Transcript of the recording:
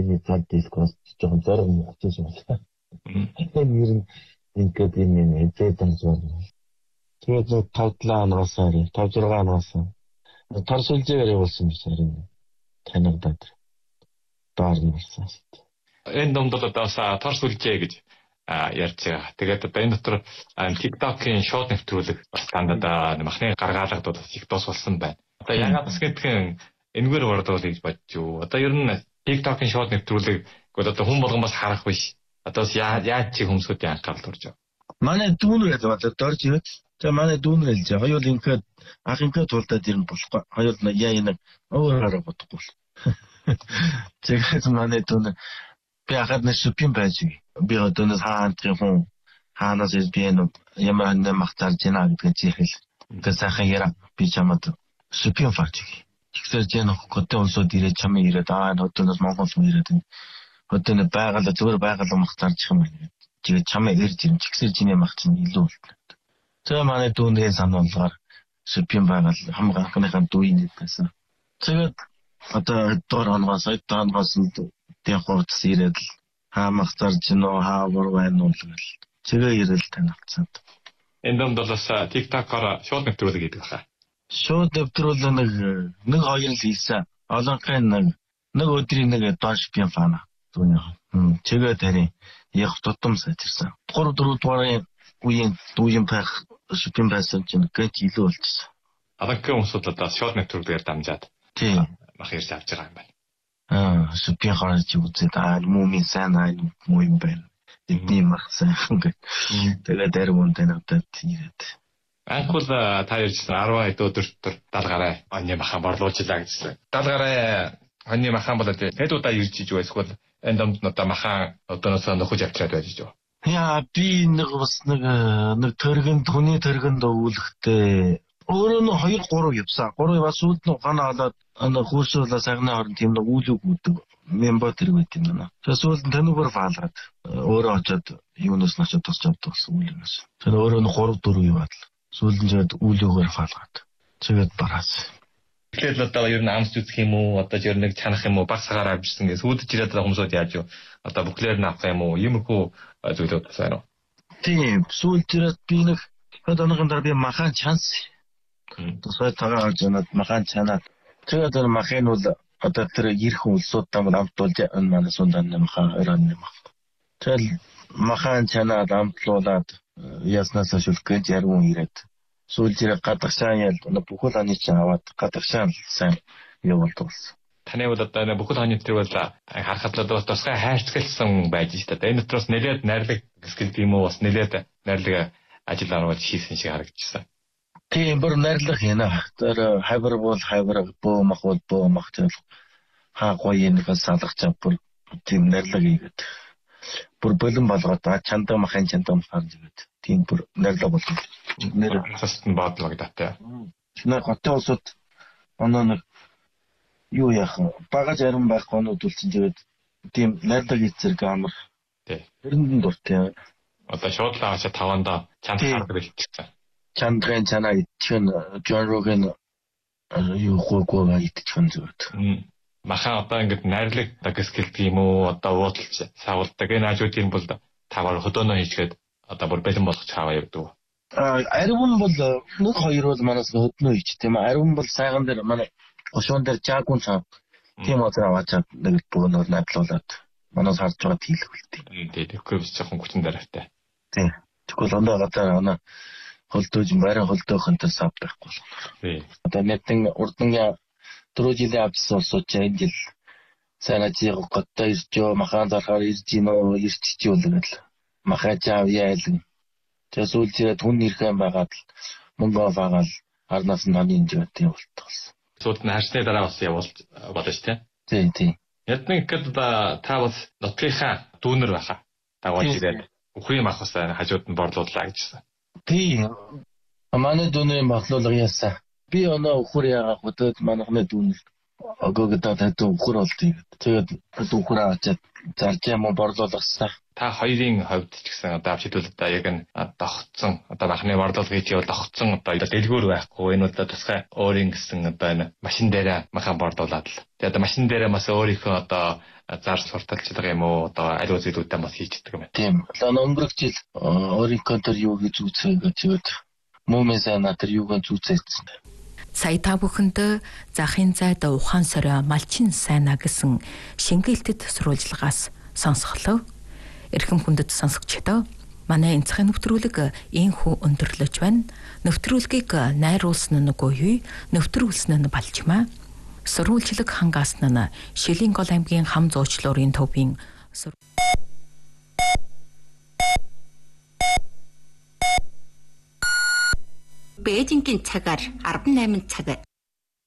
Тэний цаад дискос жоохон зориг очиж байна. Нэр нь ингээд юм эзэдэн зур. Тэгээд 5-6 оноос торсулжээр явуулсан биш харин танигдаад доор нь болсон шүү дээ. Энэ домд бол одоо торсулжээ гэж ярьж байгаа. Тэгээд одоо энэ дотор TikTok-ийн шоуд нэвтрүүлэг бас тандаа махны гаргаалгад их тус болсон байна. Одоо яагаад бас гэдгэн энэгээр вардуул гэж бодож юу. Одоо ер нь TikTok-ийн шоуд нэвтрүүлэг гэдэг одоо хүн болгон бас харах биш. Одоо яаж чи хүмүүсийн анхаарал төрж байгаа. Манай дүүнэр ялгаа дорж ирээд тэгээ манай дүүнэр хэлж байгаа. Хоёул ингээд ахынхаа тулдаад ирнэ болохгүй. Хоёул яа нэг өөрөөр бодохгүй. Тэгээд манай дүүнэр би ахад нэг шүпин байж. Би одоос хаантрын хүн хаанаас ирбэн ямар нэг махтар жина гэдэг чихэл. Тэгээд сайхан яра би чамд шүпин фарч. Тэгсэр жин хөтө улсууд ирээд чамд ирээд одоос Монгол хүн ирээд өдөө байгаль зүгээр байгаль махтарч юм байна. Тэгээд чамд ирж ирэн чигсэр жинээ мах чинь илүү болтой. Тэгээ манай дүүнээ сануулгаар шүпин байгаль хамгийн анхныхаа дүүний байсан. Тэгээд одоо доор оноос тэг хурц ирээд хаамахтар жинөө хаавар байна уу гэл. Тэгээ ирэл танилцсан. Энэ донд бол бас TikTok-оор шууд нэвтрүүлэг хийдэг баха. Шууд нэвтрүүлэг нэг хоёр л хийсэн. Олонхын нэг өдрийн нэг дон шүпин фана. Тэгээд харин яг тутам сайтирсан. 3-4 дугаарын үеийн дүүийн байх шүпин байсан чинь гэж илүү болчихсон. Аданхын хүмүүсд одоо шууд нэвтрүүлгээр дамжаад тийм мах ирж авч байгаа юм байна. Шүпин харж үзээд мумийн сайн муу юм байна. Эдний мах сайхан гэж. Тэгээд даруун танагдаад ирээд. Анхул та ярьжсэн 10 өдөр даалгараа онны махан борлуулжлаа гэсэн. Даалгараа онны махан болоод хэд удаа ирж иж байсгүй энэ домд одоо махан одооноос нөхөж авчираад байж жоо. Яа би нэг төргөнд хүний төргөнд өвлөхтэй өөрөө нь 2-3 явсан. 3 яваа сүүлд нь ухаанаа олоод хүүшүүлээ сагнаа орон тийм нэг үүлэг үүдэг мембер тэрэг байт юм байна. Тэгээ сүүлд нь таньгаар фаалгаад өөрөө очоод юунаас нь очоод тосч авдаг гэсэн үүлээс. Тэгээ өөрөө нь 3-4 яваад л сүүлд нь жаад үүлэгээр фаалгаад. Тэгээд бараас. Тэгэхээр одоо ер нь амс үзэх юм уу? Одоо ер нь чанах юм уу? Багсагаар авчихсан гэсэн сүйдэж ирээд байгаа хүмүүсүүд яаж юу? Одоо бүхлээр нь авах юм уу? Иймэрхүү зүйлүүд байна уу? Тийм, сүйдэж ирээд би нэг одооногийн дараа би махан чанс. Тусгай тагаа авчянаад махан чанаад. Тэгээд энэ махын бол одоо тэр ирэх улсуудтай бол амтуулж манай сундан махан өрөөний мах. Тэгэл махан чанаад амтлуулаад яснаас шүлх гэж яруу ирээд сүүлжээ гадагшаа ял бүхэл ханы чинь аваад гадагшаа сайн явуулдаг болсон. Таны бол одоо бүхэл ханы тэр бол харахад л тусгай хайрцагсан байж шүү дээ. Энэ дотроос нэлээд найрлаг гэсгэл тийм үү бас нэлээд найрлаг ажил оруулж хийсэн шиг харагдчихсан. Тийм бүр найрлах яана. Тэр хавар бол хавар бөө мах бол бөө мах тэр хаа гоё нэг салгах чам бүр тийм найрлаг хийгээд бүр бэлэн болгоод чандаа махын чандаа харж игээд тийм бүр найрлаг болсон. Нэр хассан баадлагдаатай. Нэг хотын улсууд оноо нэг юу яах багаж арим байх гонууд үлчин тэгээд тийм найрлаг хийцэр гамар. Тий. Тэрэнд дуртай. Одоо шуудлаа хашаа таванда чанд хардаг хэлчихсэн. Чандрын чанаа ичэн Джон Роген юу хөөгаа итчихэн зүгээр. Махан одоо ингээд найрлаг гэсгэлт юм уу одоо уудалж савуулдаг энэ ажуудын бол тавар хөдөөнөө хийчгээд одоо бүр бэлэн болгож хаваа явдаг. Ариун бол нэг хоёр бол манаас хөднөө хийч тийм ээ. Ариун бол сайган дээр манай гошуун дээр жаагун цаа тийм өдөр аваачаад нэг бөөнөр найдлуулад манаас харж байгаа тийлэх үлдээ. Тийм тэгэхгүй биш жоохон хүчин дараатай. Тийм. Тэгвэл ондоо гадаа холдож байран холдохонтой сав байхгүй. Тийм. Одоо нэтэн урдан 4 жилийн авсан улсууд энэ жил сайн ажиг готтой иржөө махан зарахаар ирж гинөө ирчих юм л махаж авъя л. Тэгээ сүүлдээ түн ирхэн байгаад мөнгө аваагаал харнаас нь ханы инжээтэй болтолсон. Сүүлд нь хашны дараа бас явуулж бодож тий. Тийм. Ядны гэхэд та бас нутгийнхаа дүүнер байхаа. Дагуулж ирээд үхрийн мах бас хажууд нь борлууллаа гэжсэн. Тийм. Манай дүүнерийн борлуулга яасан. Би өнөө үхэр яагаад хөдөөд манайхны дүүнер Огоогдаад хэдэн үхэр болдгийг. Тэгээд хэдэн үхэр аваад зарж юм борлуулсан. Та хоёрын хувьд ч гэсэн одоо авчидвал одоо яг нь дохцсон одоо махны борлуулгыг чи бол дохцсон одоо дэлгүүр байхгүй энэ бол тусгай өөрийн гэсэн одоо энэ машин дээр махан борлуулад л. Тэгээд машин дээр бас өөрийнхөө одоо зар сурталчилга юм уу одоо аливаа зүйлүүдээ бас хийчихдэг юм байна. Тийм. Өнгөрөх жил өөрийнхөө төр юу гэж үзээ тэгээд Мөмэсаа натар юугаа зүцээсэн. Сая та бүхэнд захын зайд ухаан сорио малчин сайна гэсэн шингээлтэд сурвалжлагаас сонсголоо. Эрхэм хүндэт сонсогчдоо манай энцхийн нэвтрүүлэг ийхүү өндөрлөж байна. Нэвтрүүлгийг найруулсан нь Гуйүй, нэвтрүүлсэн нь Балчмаа. Сурвалжлаг хангаасна нь Шилийн гол аймгийн хам зуучлуурын төвийн Бээжингийн цагаар 18 цаг